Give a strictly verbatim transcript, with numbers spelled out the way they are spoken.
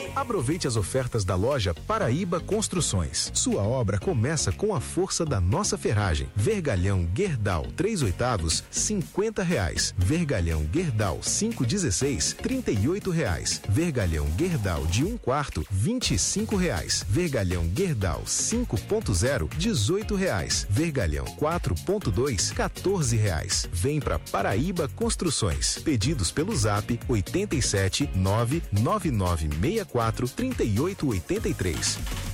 Aproveite as ofertas da loja Paraíba Construções. Sua obra começa com a força da nossa ferragem. Vergalhão Gerdau três oitavos, cinquenta reais. Vergalhão Gerdau cinco dezesseis, trinta e oito reais. Vergalhão Gerdau de um quarto, vinte e cinco reais. Vergalhão Gerdau cinco ponto zero, dezoito reais. Vergalhão quatro ponto dois, quatorze reais. Vem pra Paraíba Construções. Pedidos pelo Zap oito sete nove nove nove seis quatro três oito oito três.